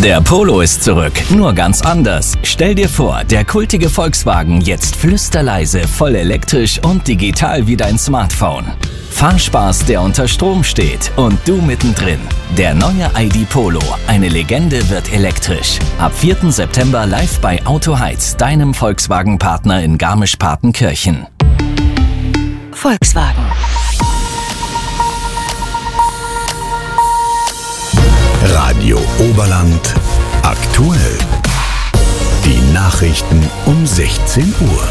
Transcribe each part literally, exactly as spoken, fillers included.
Der Polo ist zurück, nur ganz anders. Stell dir vor, der kultige Volkswagen jetzt flüsterleise, voll elektrisch und digital wie dein Smartphone. Fahrspaß, der unter Strom steht und du mittendrin. Der neue I D Polo, eine Legende, wird elektrisch. Ab vierten September live bei Auto Heiz, deinem Volkswagen-Partner in Garmisch-Partenkirchen. Volkswagen. Radio Oberland aktuell. Die Nachrichten um sechzehn Uhr.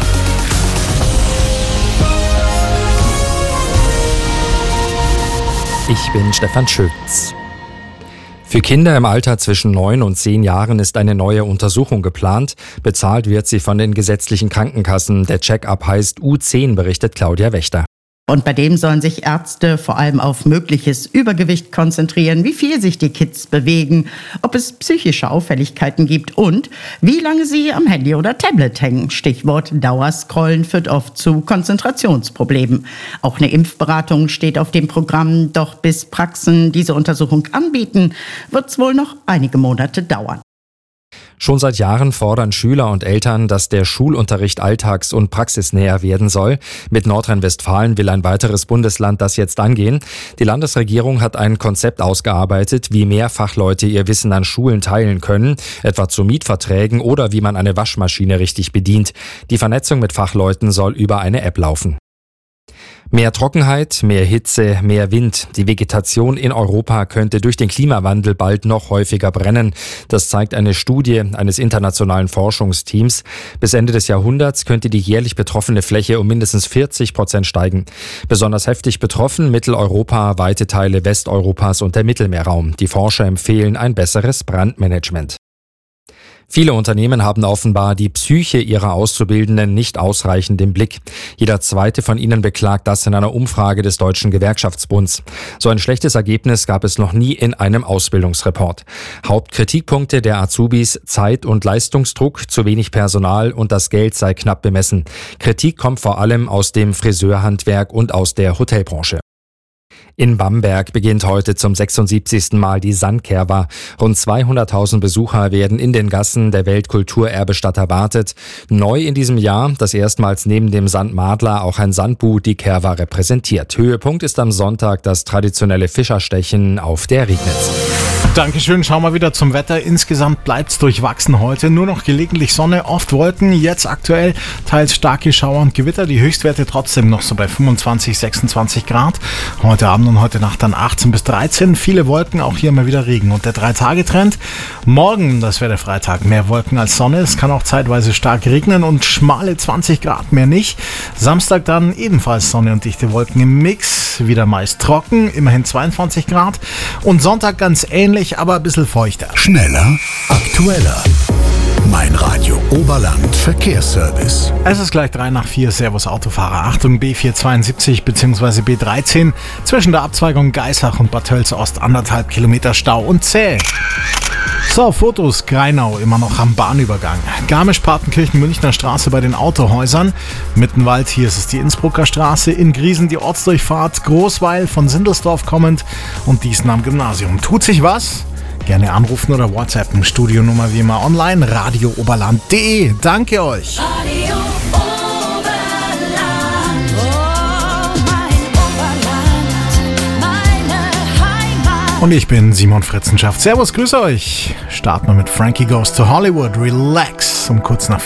Ich bin Stefan Schütz. Für Kinder im Alter zwischen neun und zehn Jahren ist eine neue Untersuchung geplant. Bezahlt wird sie von den gesetzlichen Krankenkassen. Der Check-up heißt U zehn, berichtet Claudia Wächter. Und bei dem sollen sich Ärzte vor allem auf mögliches Übergewicht konzentrieren, wie viel sich die Kids bewegen, ob es psychische Auffälligkeiten gibt und wie lange sie am Handy oder Tablet hängen. Stichwort Dauerscrollen führt oft zu Konzentrationsproblemen. Auch eine Impfberatung steht auf dem Programm, doch bis Praxen diese Untersuchung anbieten, wird es wohl noch einige Monate dauern. Schon seit Jahren fordern Schüler und Eltern, dass der Schulunterricht alltags- und praxisnäher werden soll. Mit Nordrhein-Westfalen will ein weiteres Bundesland das jetzt angehen. Die Landesregierung hat ein Konzept ausgearbeitet, wie mehr Fachleute ihr Wissen an Schulen teilen können, etwa zu Mietverträgen oder wie man eine Waschmaschine richtig bedient. Die Vernetzung mit Fachleuten soll über eine App laufen. Mehr Trockenheit, mehr Hitze, mehr Wind. Die Vegetation in Europa könnte durch den Klimawandel bald noch häufiger brennen. Das zeigt eine Studie eines internationalen Forschungsteams. Bis Ende des Jahrhunderts könnte die jährlich betroffene Fläche um mindestens vierzig Prozent steigen. Besonders heftig betroffen Mitteleuropa, weite Teile Westeuropas und der Mittelmeerraum. Die Forscher empfehlen ein besseres Brandmanagement. Viele Unternehmen haben offenbar die Psyche ihrer Auszubildenden nicht ausreichend im Blick. Jeder zweite von ihnen beklagt das in einer Umfrage des Deutschen Gewerkschaftsbunds. So ein schlechtes Ergebnis gab es noch nie in einem Ausbildungsreport. Hauptkritikpunkte der Azubis: Zeit- und Leistungsdruck, zu wenig Personal und das Geld sei knapp bemessen. Kritik kommt vor allem aus dem Friseurhandwerk und aus der Hotelbranche. In Bamberg beginnt heute zum sechsundsiebzigsten Mal die Sandkerwa. Rund zweihunderttausend Besucher werden in den Gassen der Weltkulturerbestadt erwartet. Neu in diesem Jahr, dass erstmals neben dem Sandmadler auch ein Sandbu die Kerwa repräsentiert. Höhepunkt ist am Sonntag das traditionelle Fischerstechen auf der Riegnitz. Dankeschön, schauen wir wieder zum Wetter. Insgesamt bleibt's durchwachsen heute. Nur noch gelegentlich Sonne, oft Wolken. Jetzt aktuell teils starke Schauer und Gewitter. Die Höchstwerte trotzdem noch so bei fünfundzwanzig, sechsundzwanzig Grad. Heute Abend und heute Nacht dann achtzehn bis dreizehn. Viele Wolken, auch hier mal wieder Regen. Und der Drei-Tage-Trend: Morgen, das wäre der Freitag, mehr Wolken als Sonne. Es kann auch zeitweise stark regnen und schmale zwanzig Grad, mehr nicht. Samstag dann ebenfalls Sonne und dichte Wolken im Mix. Wieder meist trocken, immerhin zweiundzwanzig Grad. Und Sonntag ganz ähnlich, aber ein bisschen feuchter. Schneller, aktueller. Mein Radio Oberland Verkehrsservice. Es ist gleich drei nach vier. Servus Autofahrer. Achtung, B vierhundertzweiundsiebzig bzw. B dreizehn. Zwischen der Abzweigung Geisach und Bad Tölz Ost anderthalb Kilometer Stau und zäh. So, Fotos. Greinau immer noch am Bahnübergang. Garmisch-Partenkirchen, Münchner Straße bei den Autohäusern. Mittenwald, hier ist es die Innsbrucker Straße. In Griesen die Ortsdurchfahrt. Großweil von Sindelsdorf kommend und Diesen am Gymnasium. Tut sich was? Gerne anrufen oder WhatsAppen. Studionummer wie immer online, radio oberland punkt de. Danke euch. Radio Oberland. Oh, mein Oberland, meine Heimat. Und ich bin Simon Fritzenschaft. Servus, grüße euch. Starten wir mit Frankie Goes to Hollywood. Relax um kurz nach